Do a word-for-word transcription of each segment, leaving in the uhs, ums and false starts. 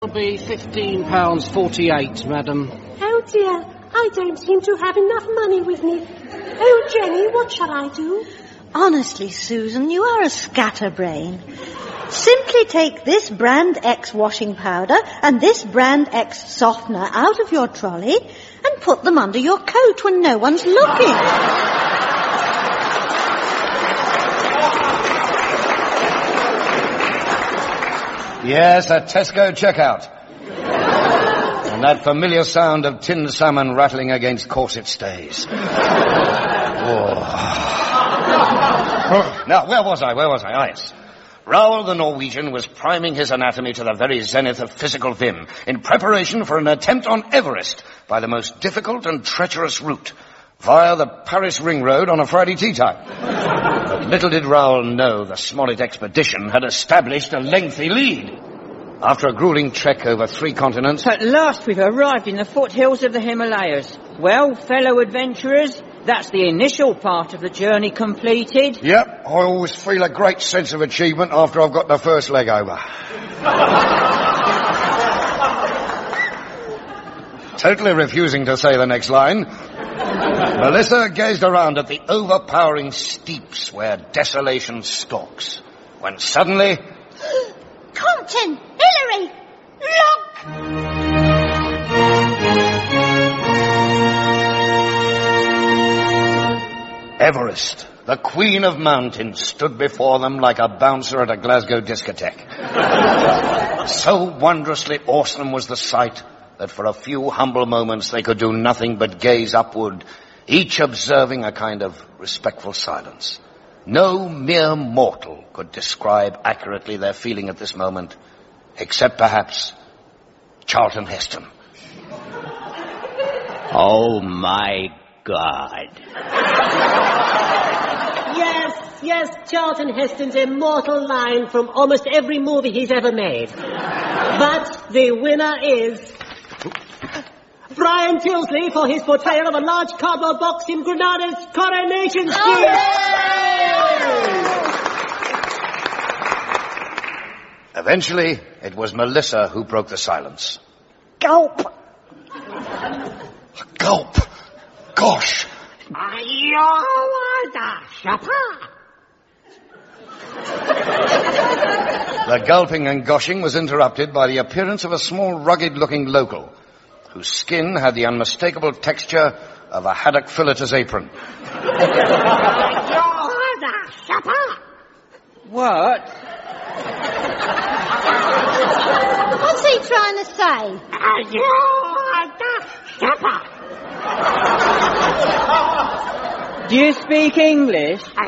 It'll be fifteen pounds forty-eight, madam. Oh dear, I don't seem to have enough money with me. Oh, Jenny, what shall I do? Honestly, Susan, you are a scatterbrain. Simply take this brand X washing powder and this brand X softener out of your trolley and put them under your coat when no one's looking. Yes, a Tesco checkout. And that familiar sound of tinned salmon rattling against corset stays. Oh. Now, where was I? Where was I? Ah, yes. Raoul the Norwegian was priming his anatomy to the very zenith of physical vim in preparation for an attempt on Everest by the most difficult and treacherous route, via the Paris Ring Road on a Friday tea time. But little did Raoul know the Smollett expedition had established a lengthy lead. After a grueling trek over three continents... At last we've arrived in the foothills of the Himalayas. Well, fellow adventurers, that's the initial part of the journey completed. Yep, I always feel a great sense of achievement after I've got the first leg over. Totally refusing to say the next line, Melissa gazed around at the overpowering steeps where desolation stalks, when suddenly... Compton! Hillary! Look! Everest, the queen of mountains, stood before them like a bouncer at a Glasgow discotheque. So wondrously awesome was the sight that for a few humble moments they could do nothing but gaze upward, each observing a kind of respectful silence. No mere mortal could describe accurately their feeling at this moment, except perhaps Charlton Heston. Oh, my God. Yes, yes, Charlton Heston's immortal line from almost every movie he's ever made. But the winner is... Brian Tilsley for his portrayal of a large cardboard box in Granada's Coronation Street. Eventually, it was Melissa who broke the silence. Gulp! A gulp! Gosh! The gulping and gushing was interrupted by the appearance of a small, rugged-looking local, whose skin had the unmistakable texture of a haddock fileter's apron. What? What's he trying to say? Do you speak English? No,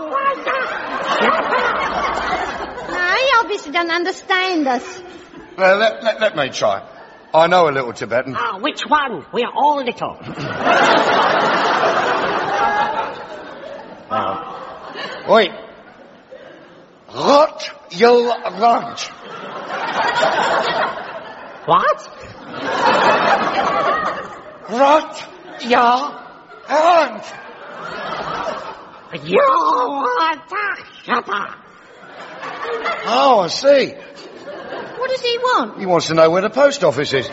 he obviously doesn't understand us. Well, let, let, let me try. I know a little Tibetan. Ah, which one? We are all little. Now, wait. Rot your lunch. What? Rot your lunch. Oh, I see. What does he want? He wants to know where the post office is. No,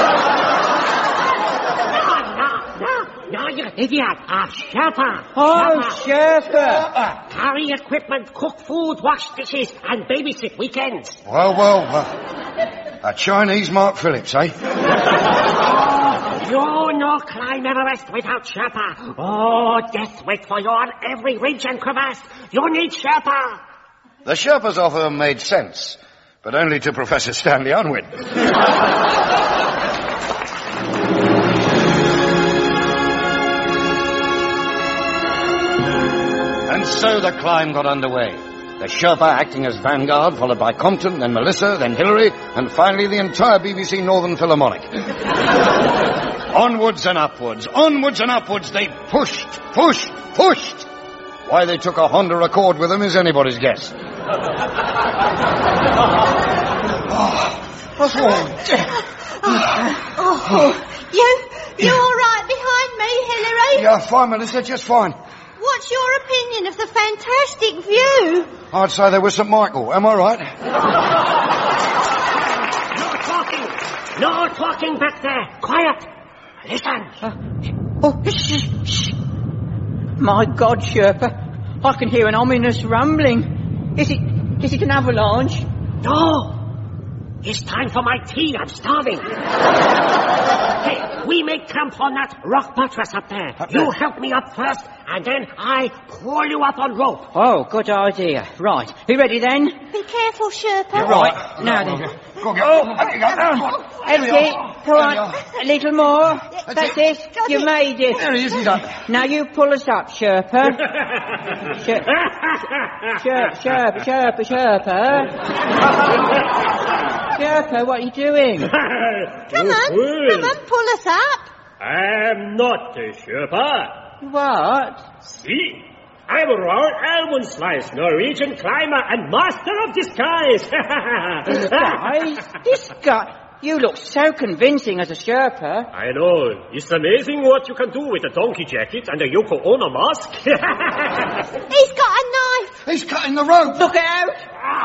no, you idiot. Ah, Sherpa. Oh, Sherpa. Carry equipment, cook food, wash dishes, and babysit weekends. Well, well, uh, a Chinese Mark Phillips, eh? You no climb Everest without Sherpa. Oh, death wait for you on every ridge and crevasse. You need Sherpa. The Sherpa's offer made sense, but only to Professor Stanley Unwin. And so the climb got underway. The Sherpa acting as vanguard, followed by Compton, then Melissa, then Hillary, and finally the entire B B C Northern Philharmonic. Onwards and upwards, onwards and upwards, they pushed, pushed, pushed. Why they took a Honda Accord with them is anybody's guess. Oh, what's wrong? Oh, oh. You, you all right behind me, Hillary? Yeah, fine, Melissa, just fine. What's your opinion of the fantastic view? I'd say they were Saint Michael, am I right? No talking back there. Quiet. Listen. Uh, oh, shh, shh. My God, Sherpa, I can hear an ominous rumbling. Is it, is it an avalanche? No. It's time for my tea. I'm starving. Hey, we make camp on that rock buttress up there. Up you there. help me up first, and then I pull you up on rope. Oh, good idea. Right. You ready then? Be careful, Sherpa. Right. Now then. Go on, go on. Up you go. Go on. That's it. Come on. A little more. That's it. You made it. There he is, he's up. Now you pull us up, Sherpa. Sher- Sher- Sherpa, Sherpa, Sherpa. Sherpa, what are you doing? Come on, come on, pull us up. I'm not a Sherpa. What? See? I'm Roald Almundslice, Norwegian climber and master of disguise. Disguise? Disguise? You look so convincing as a Sherpa. I know. It's amazing what you can do with a donkey jacket and a Yoko Ono mask. He's got a knife. He's cutting the rope. Look out!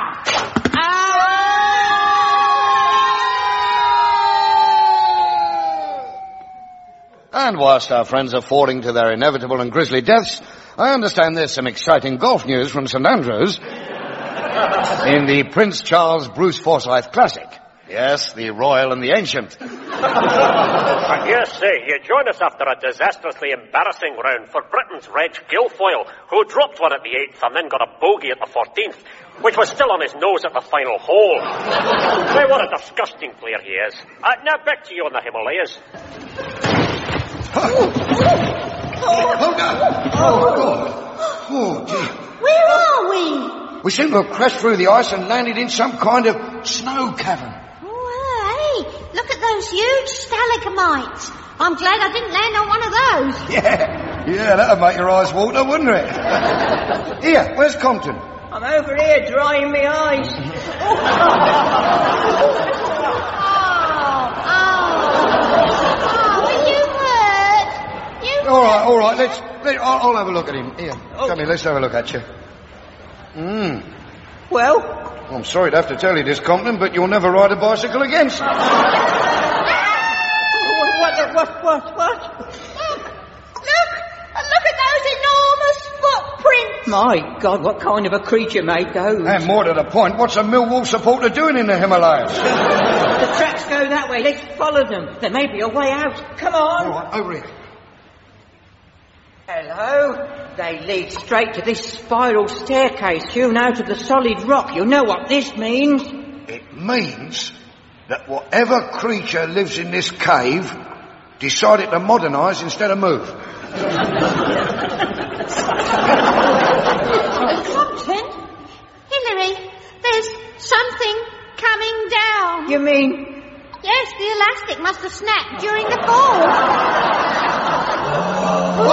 And whilst our friends are falling to their inevitable and grisly deaths, I understand there's some exciting golf news from St Andrews in the Prince Charles Bruce Forsyth Classic. Yes, the Royal and the Ancient. And yes, say, you join us after a disastrously embarrassing round for Britain's Reg Guilfoyle, who dropped one at the eighth and then got a bogey at the fourteenth, which was still on his nose at the final hole. Hey, what a disgusting player he is. Uh, now back to you on the Himalayas. Oh, oh, no. Oh, God. Oh, dear. Where are we? We seem to have crashed through the ice and landed in some kind of snow cavern. Oh, hey, look at those huge stalagmites. I'm glad I didn't land on one of those. Yeah, yeah, that'd make your eyes water, wouldn't it? Here, where's Compton? I'm over here drying my eyes. Oh, oh, are you hurt? You All right, all right, let's... Let, I'll, I'll have a look at him. Here, come here, let's have a look at you. Hmm. Well? I'm sorry to have to tell you this, Compton, but you'll never ride a bicycle again. What, what, what, what, what? Look, look, and look at those enormous footprints. My God, what kind of a creature made those? And more to the point, what's a Millwall supporter doing in the Himalayas? The tracks go that way. Let's follow them. There may be a way out. Come on. All right, over here. Hello. They lead straight to this spiral staircase hewn out of the solid rock. You know what this means? It means that whatever creature lives in this cave decided to modernise instead of move. Compton, Hilary, there's something coming down. You mean... Yes, the elastic must have snapped during the fall. Oh.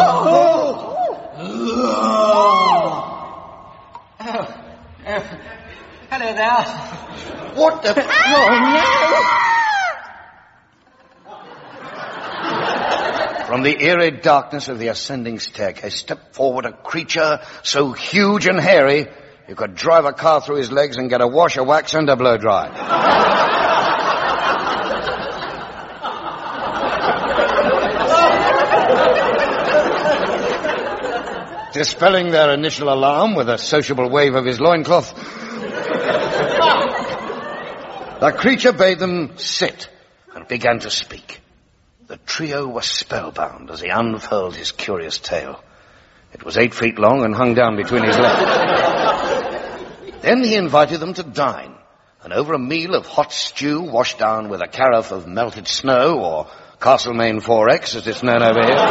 Oh. Oh. Hello there. What the... Oh, no. From the eerie darkness of the ascending staircase stepped forward a creature so huge and hairy you could drive a car through his legs and get a wash of wax and a blow dry. Dispelling their initial alarm with a sociable wave of his loincloth, the creature bade them sit and began to speak. The trio were spellbound as he unfurled his curious tale. It was eight feet long and hung down between his legs. Then he invited them to dine, and over a meal of hot stew washed down with a carafe of melted snow, or Castlemaine four X as it's known over here,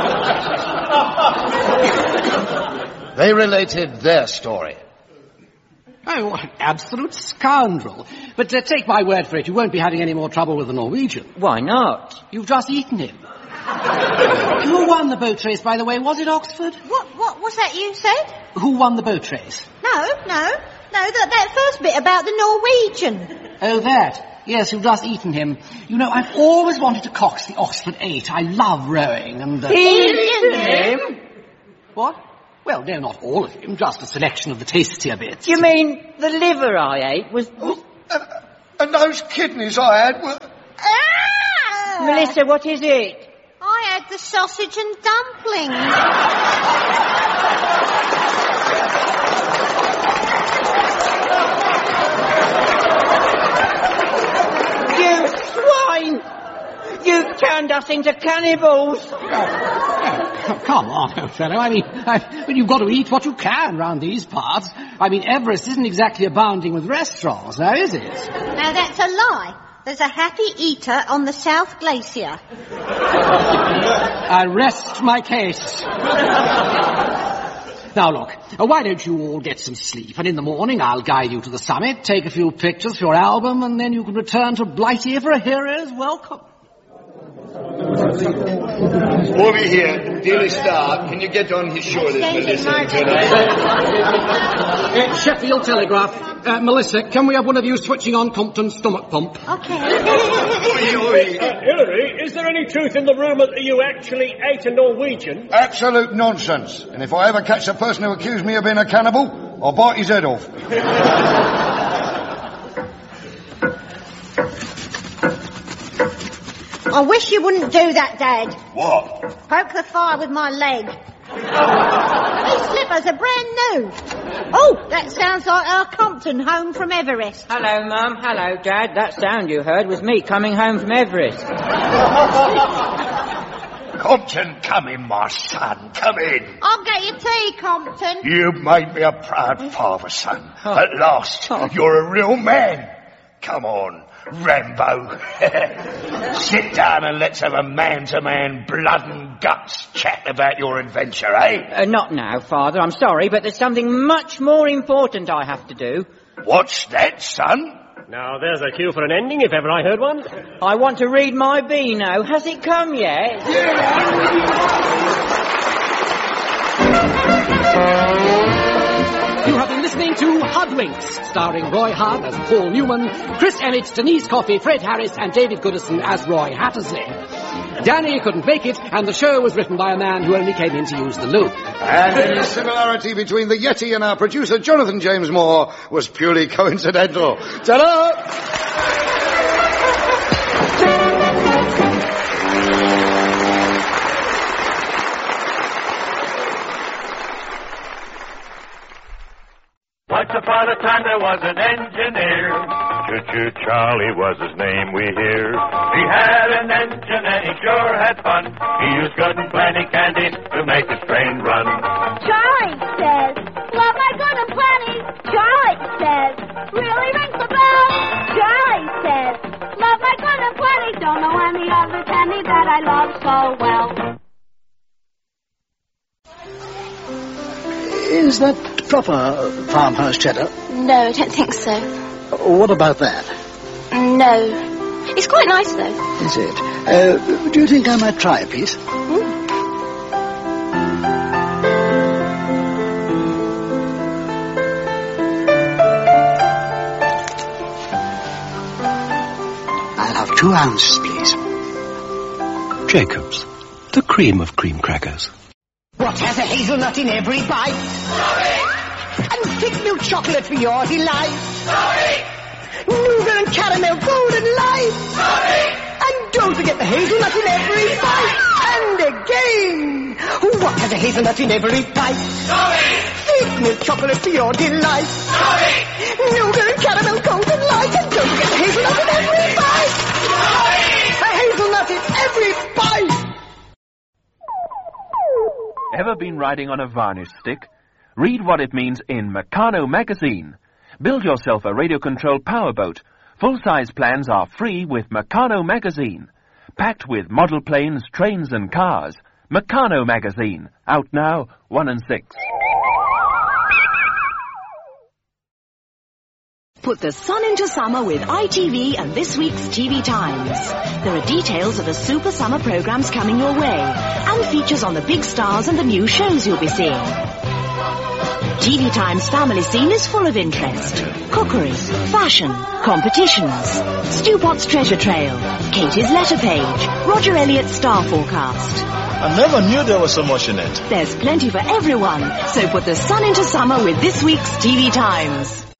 they related their story. Oh, what an absolute scoundrel. But uh, take my word for it, you won't be having any more trouble with the Norwegian. Why not? You've just eaten him. Who won the boat race, by the way? Was it Oxford? What, what was that you said? Who won the boat race? No, no, no, that, that first bit about the Norwegian. Oh, that. Yes, you've just eaten him. You know, I've always wanted to cox the Oxford Eight. I love rowing and... Uh... Eaten him? What? Well, no, not all of him, just a selection of the tastier bits. You mean the liver I ate was... was... Oh, and, and those kidneys I had were... Ah! Melissa, what is it? I had the sausage and dumplings. You swine! You've turned us into cannibals. Oh, come on, old fellow. I mean, I, you've got to eat what you can round these parts. I mean, Everest isn't exactly abounding with restaurants, now is it? Now, that's a lie. There's a happy eater on the South Glacier. I rest my case. Now, look, uh, why don't you all get some sleep, and in the morning I'll guide you to the summit, take a few pictures for your album, and then you can return to Blighty for a hero's welcome. Over here, Daily Star, can you get on his shoulders, Melissa? uh, Sheffield Telegraph. Uh, Melissa, can we have one of you switching on Compton's stomach pump? Okay. Oi, oi. Uh, Hillary, is there any truth in the rumour that you actually ate a Norwegian? Absolute nonsense. And if I ever catch a person who accused me of being a cannibal, I'll bite his head off. I wish you wouldn't do that, Dad. What? Poke the fire with my leg. These slippers are brand new. Oh, that sounds like our Compton home from Everest. Hello, Mum. Hello, Dad. That sound you heard was me coming home from Everest. Compton, come in, my son, come in. I'll get you tea, Compton. You made me a proud father, son. Oh. At last, Oh. you're a real man. Come on, Rambo. Sit down and let's have a man-to-man blood and guts chat about your adventure, eh? Uh, not now, Father. I'm sorry, but there's something much more important I have to do. What's that, son? Now, there's a cue for an ending, if ever I heard one. I want to read my Beano. Has it come yet? You have been listening to Hoodwinks, starring Roy Hudd as Paul Newman, Chris Emmett, Denise Coffey, Fred Harris, and David Goodison as Roy Hattersley. Danny couldn't make it, and the show was written by a man who only came in to use the loo. And any similarity between the Yeti and our producer, Jonathan James Moore, was purely coincidental. Ta-da! Once upon a time there was an engineer. Choo-choo Charlie was his name, we hear. He had an engine and he sure had fun. He used good and plenty candy to make his train run. Charlie says, love my good and plenty. Charlie says, really rings the bell. Charlie says, love my good and plenty. Don't know any other candy that I love so well. Is that proper farmhouse cheddar? No, I don't think so. What about that? No. It's quite nice, though. Is it? Uh, do you think I might try a piece? Mm. I'll have two ounces, please. Jacob's, the cream of cream crackers. What has a hazelnut in every bite? Sorry! And thick milk chocolate for your delight. Sorry! Nougat and caramel golden light. Sorry! And don't forget the hazelnut in every bite. And again. What has a hazelnut in every bite? Sorry! Thick milk chocolate for your delight. Sorry! Nougat and caramel golden light. And don't forget the hazelnut in every bite. Sorry! A hazelnut in every bite. Ever been riding on a varnish stick? Read what it means in Meccano magazine. Build yourself a radio-controlled powerboat. Full-size plans are free with Meccano magazine. Packed with model planes, trains and cars. Meccano magazine. Out now, one and six. Put the sun into summer with I T V and this week's T V Times. There are details of the super summer programs coming your way and features on the big stars and the new shows you'll be seeing. T V Times family scene is full of interest. Cookeries, fashion, competitions, Stu Potts treasure trail, Katie's letter page, Roger Elliott's star forecast. I never knew there was so much in it. There's plenty for everyone, so put the sun into summer with this week's T V Times.